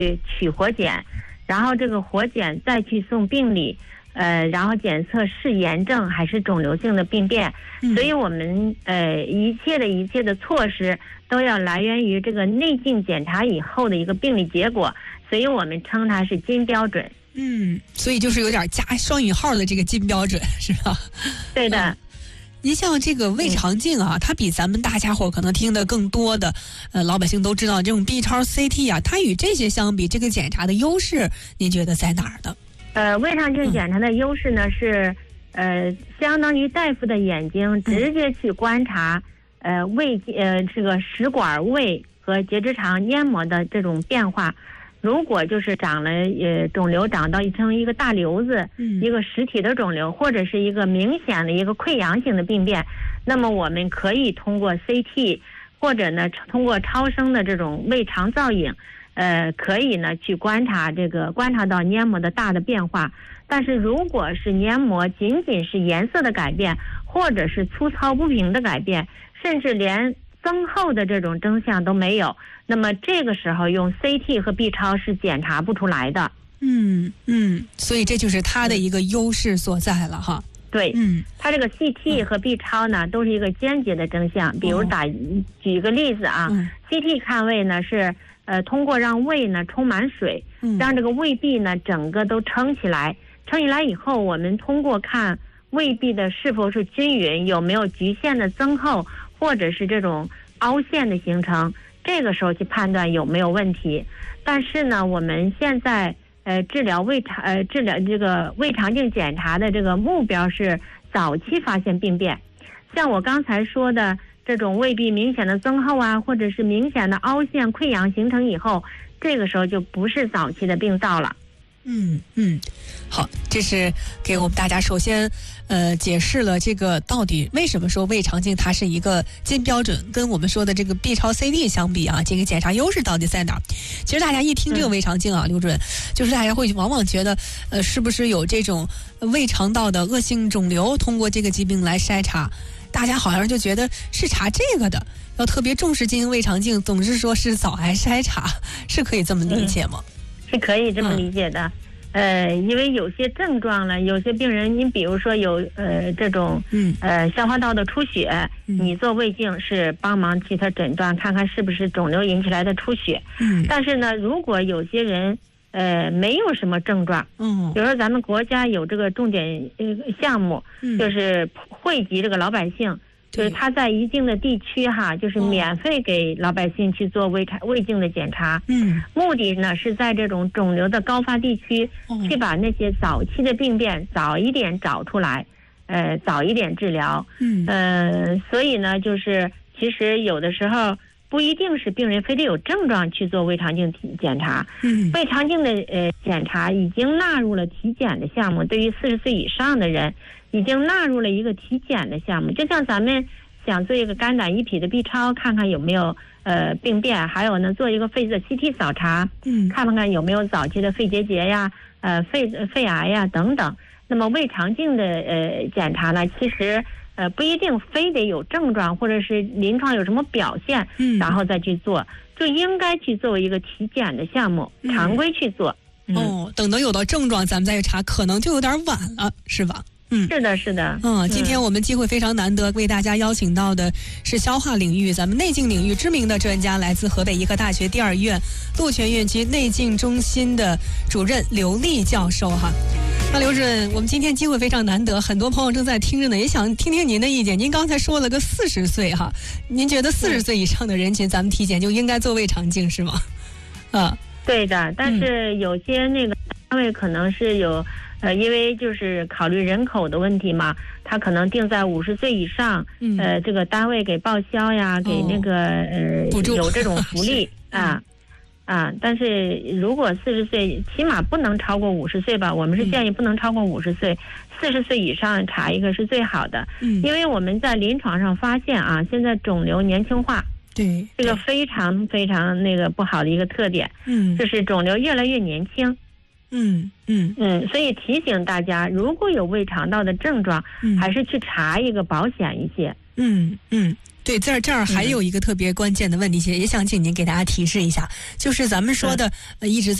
取活检，然后这个活检再去送病理，然后检测是炎症还是肿瘤性的病变。所以我们一切的措施都要来源于这个内镜检查以后的一个病理结果，所以我们称它是金标准。 所以就是有点加双引号的这个金标准，是吧？ 对的。 您像这个胃肠镜啊，它比咱们大家伙可能听得更多的老百姓都知道这种 B 超 CT 啊，它与这些相比，这个检查的优势您觉得在哪儿呢？ 胃肠镜检查的优势呢是相当于大夫的眼睛直接去观察这个食管、胃和结直肠黏膜的这种变化。如果就是长了肿瘤长到成一个大瘤子，一个实体的肿瘤，或者是一个明显的一个溃疡型的病变，那么我们可以通过 CT 或者呢通过超声的这种胃肠造影，可以呢去观察到黏膜的大的变化。但是如果是黏膜仅仅是颜色的改变，或者是粗糙不平的改变，甚至连增厚的这种征象都没有，那么这个时候用 CT 和 B 超是检查不出来的。 所以这就是它的一个优势所在了哈。 对，它这个 CT 和 B 超呢都是一个间接的征象。比如举一个例子啊，CT 看胃呢是通过让胃呢充满水，让这个胃壁呢整个都撑起来以后，我们通过看胃壁的是否是均匀，有没有局限的增厚，或者是这种凹陷的形成，这个时候去判断有没有问题。但是呢，我们现在治疗这个胃肠镜检查的这个目标是早期发现病变。像我刚才说的这种胃壁明显的增厚啊，或者是明显的凹陷溃疡形成以后，这个时候就不是早期的病灶了。 好，这是给我们大家首先解释了这个到底为什么说胃肠镜它是一个金标准，跟我们说的这个 B 超 CT 相比啊，这个检查优势到底在哪儿？其实大家一听这个胃肠镜啊，刘主任，就是大家会往往觉得是不是有这种胃肠道的恶性肿瘤，通过这个疾病来筛查，大家好像就觉得是查这个的，要特别重视进行胃肠镜，总是说是早癌筛查，是可以这么理解吗？ 是可以这么理解的。因为有些症状呢，有些病人，你比如说有这种消化道的出血，你做胃镜是帮忙替他诊断，看看是不是肿瘤引起来的出血。但是呢，如果有些人没有什么症状，比如说咱们国家有这个重点项目，就是惠及这个老百姓。就是他在一定的地区哈，就是免费给老百姓去做胃镜的检查。目的呢是在这种肿瘤的高发地区，去把那些早期的病变早一点找出来，早一点治疗。所以呢，就是其实有的时候不一定是病人非得有症状去做胃肠镜检查。胃肠镜的检查已经纳入了体检的项目，对于40岁以上的人已经纳入了一个体检的项目。就像咱们想做一个肝胆胰脾的 B 超，看看有没有病变，还有呢做一个肺的 CT 扫查，看看有没有早期的肺结节呀、肺癌呀等等。那么胃肠镜的检查呢，其实不一定非得有症状或者是临床有什么表现，然后再去做，就应该去作为一个体检的项目，常规去做。 等到有到症状咱们再去查，可能就有点晚了，是吧？ 是的，是的。 今天我们机会非常难得，为大家邀请到的是消化领域、咱们内镜领域知名的专家，来自河北医科大学第2医院陆泉院区内镜中心的主任刘丽教授哈。那刘主任，我们今天机会非常难得，很多朋友正在听着呢，也想听听您的意见。您刚才说了个40岁哈，您觉得40岁以上的人群，咱们体检就应该做胃肠镜是吗？ 对的，但是有些那个单位可能是有。因为就是考虑人口的问题嘛，他可能定在50岁以上，这个单位给报销呀，给那个有这种福利但是如果40岁，起码不能超过50岁吧？我们是建议不能超过50岁，40岁以上查一个是最好的。因为我们在临床上发现啊，现在肿瘤年轻化， 对这个非常非常那个不好的一个特点，就是肿瘤越来越年轻。所以提醒大家，如果有胃肠道的症状，还是去查一个保险一些。 对，这儿还有一个特别关键的问题，也想请您给大家提示一下，就是咱们说的一直在